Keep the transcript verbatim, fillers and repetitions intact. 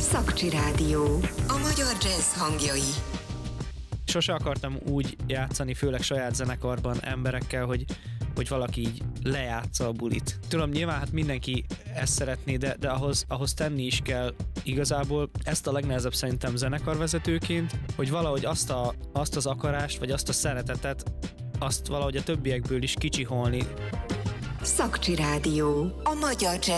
Szakcsi Rádió. A magyar jazz hangjai. Sose akartam úgy játszani, főleg saját zenekarban emberekkel, hogy, hogy valaki így lejátsza a bulit. Tudom, nyilván hát mindenki ezt szeretné, de, de ahhoz, ahhoz tenni is kell igazából. Ezt a legnehezebb szerintem zenekarvezetőként, hogy valahogy azt, a, azt az akarást, vagy azt a szeretetet, azt valahogy a többiekből is kicsiholni. Szakcsi Rádió. A magyar jazz